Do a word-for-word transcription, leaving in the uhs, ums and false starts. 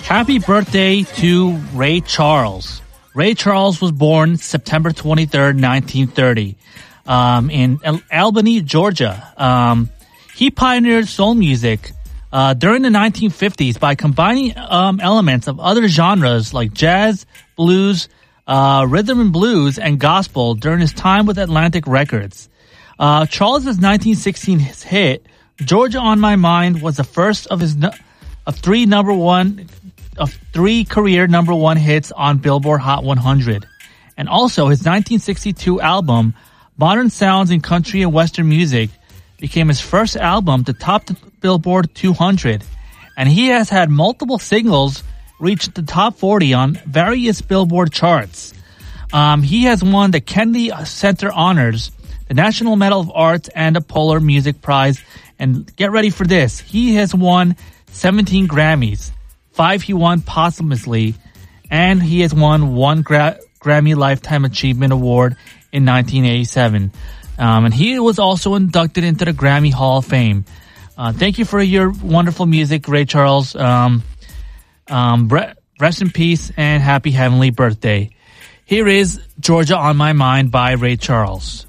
Happy birthday to Ray Charles. Ray Charles was born September twenty-third, nineteen thirty, um, in Al- Albany, Georgia. Um, he pioneered soul music uh, during the nineteen fifties by combining um, elements of other genres like jazz, blues, uh, rhythm and blues, and gospel during his time with Atlantic Records. Uh, Charles's nineteen sixteen hit, Georgia on My Mind, was the first of his no- of three number one of three career number one hits on Billboard Hot one hundred. And also his nineteen sixty-two album, Modern Sounds in Country and Western Music, became his first album to top the Billboard two hundred. And he has had multiple singles reach the top forty on various Billboard charts. Um, he has won the Kennedy Center Honors, the National Medal of Arts, and the Polar Music Prize. And get ready for this. He has won seventeen Grammys. Five he won posthumously, and he has won one Gra- Grammy Lifetime Achievement Award in nineteen eighty-seven. Um, and he was also inducted into the Grammy Hall of Fame. Uh, thank you for your wonderful music, Ray Charles. Um, um, rest in peace and happy heavenly birthday. Here is Georgia on My Mind by Ray Charles.